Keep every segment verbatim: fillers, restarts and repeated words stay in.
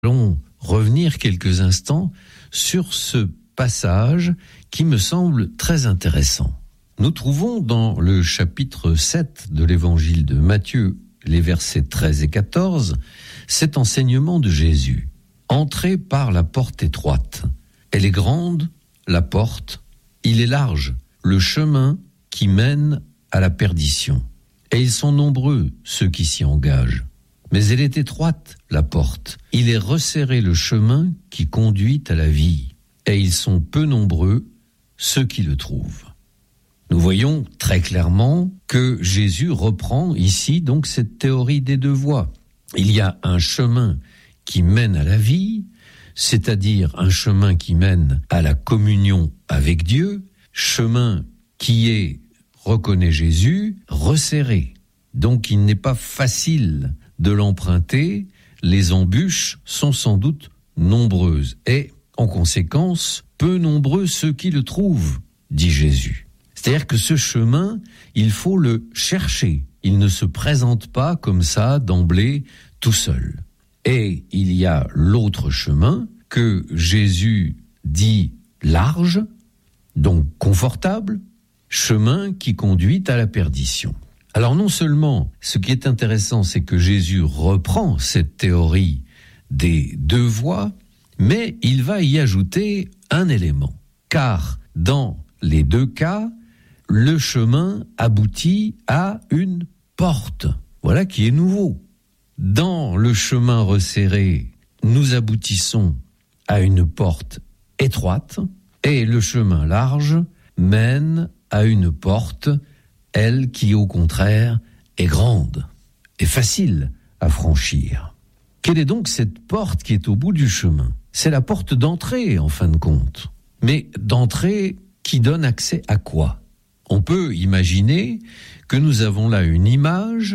allons revenir quelques instants sur ce passage qui me semble très intéressant. Nous trouvons dans le chapitre sept de l'évangile de Matthieu, les versets treize et quatorze, cet enseignement de Jésus. Entrez par la porte étroite. Elle est grande, la porte, il est large, le chemin qui mène à la perdition. Et ils sont nombreux, ceux qui s'y engagent. Mais elle est étroite, la porte. Il est resserré le chemin qui conduit à la vie. Et ils sont peu nombreux, ceux qui le trouvent. Nous voyons très clairement que Jésus reprend ici donc cette théorie des deux voies. Il y a un chemin qui mène à la vie, c'est-à-dire un chemin qui mène à la communion avec Dieu, chemin qui est, reconnaît Jésus, resserré. Donc il n'est pas facile de l'emprunter, les embûches sont sans doute nombreuses et, en conséquence, peu nombreux ceux qui le trouvent, dit Jésus. C'est-à-dire que ce chemin, il faut le chercher. Il ne se présente pas comme ça, d'emblée, tout seul. Et il y a l'autre chemin que Jésus dit large, donc confortable, chemin qui conduit à la perdition. Alors non seulement, ce qui est intéressant, c'est que Jésus reprend cette théorie des deux voies, mais il va y ajouter un élément. Car dans les deux cas, le chemin aboutit à une porte. Voilà qui est nouveau. Dans le chemin resserré, nous aboutissons à une porte étroite, et le chemin large mène à une porte, elle qui, au contraire, est grande et facile à franchir. Quelle est donc cette porte qui est au bout du chemin ? C'est la porte d'entrée, en fin de compte. Mais d'entrée qui donne accès à quoi ? On peut imaginer que nous avons là une image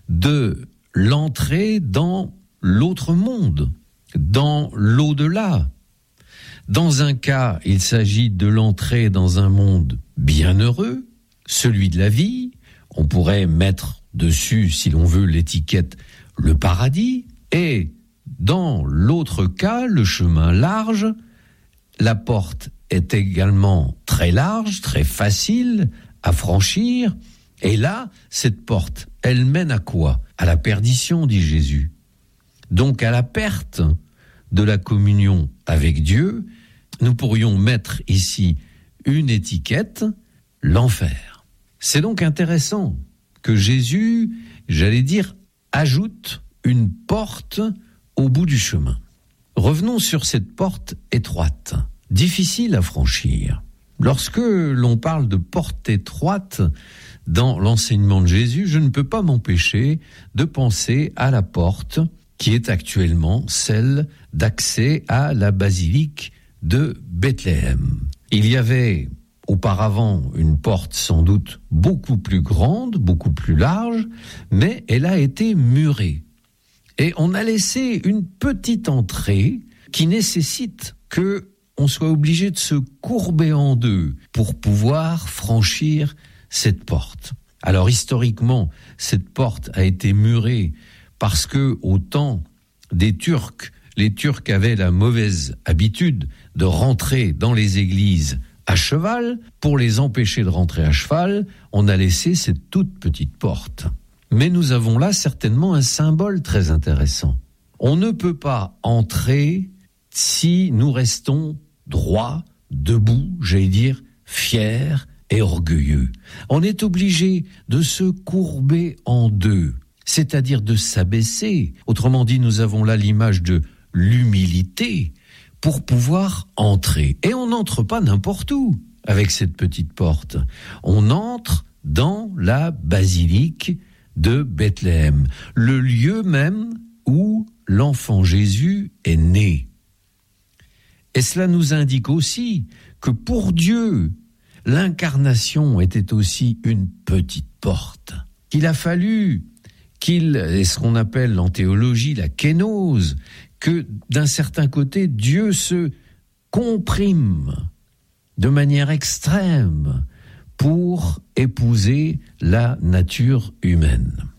de l'entrée dans l'autre monde, dans l'au-delà. Dans un cas, il s'agit de l'entrée dans un monde bienheureux, celui de la vie. On pourrait mettre dessus, si l'on veut, l'étiquette « le paradis ». Et dans l'autre cas, le chemin large, la porte est également très large, très facile à franchir. Et là, cette porte, elle mène à quoi ? À la perdition, dit Jésus. Donc à la perte de la communion avec Dieu. Nous pourrions mettre ici une étiquette, l'enfer. C'est donc intéressant que Jésus, j'allais dire, ajoute une porte au bout du chemin. Revenons sur cette porte étroite, difficile à franchir. Lorsque l'on parle de porte étroite dans l'enseignement de Jésus, je ne peux pas m'empêcher de penser à la porte qui est actuellement celle d'accès à la basilique de Bethléem. Il y avait auparavant une porte sans doute beaucoup plus grande, beaucoup plus large, mais elle a été murée. Et on a laissé une petite entrée qui nécessite que on soit obligé de se courber en deux pour pouvoir franchir cette porte. Alors historiquement, cette porte a été murée parce que au temps des Turcs, les Turcs avaient la mauvaise habitude de rentrer dans les églises à cheval. Pour les empêcher de rentrer à cheval, on a laissé cette toute petite porte. Mais nous avons là certainement un symbole très intéressant. On ne peut pas entrer si nous restons droits, debout, j'allais dire, fiers et orgueilleux. On est obligé de se courber en deux, c'est-à-dire de s'abaisser. Autrement dit, nous avons là l'image de l'humilité pour pouvoir entrer. Et on n'entre pas n'importe où avec cette petite porte. On entre dans la basilique de Bethléem, le lieu même où l'enfant Jésus est né. Et cela nous indique aussi que pour Dieu, l'incarnation était aussi une petite porte. Qu'il a fallu qu'il, et ce qu'on appelle en théologie la kénose, que d'un certain côté, Dieu se comprime de manière extrême pour épouser la nature humaine.